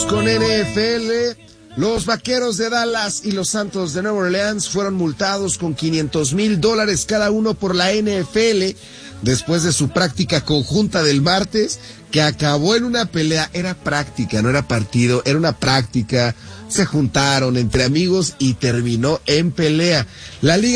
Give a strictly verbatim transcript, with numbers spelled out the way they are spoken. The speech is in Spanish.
Con N F L, los Vaqueros de Dallas y los Santos de Nueva Orleans fueron multados con quinientos mil dólares cada uno por la N F L después de su práctica conjunta del martes, que acabó en una pelea. Era práctica, no era partido, era una práctica. Se juntaron entre amigos y terminó en pelea. La liga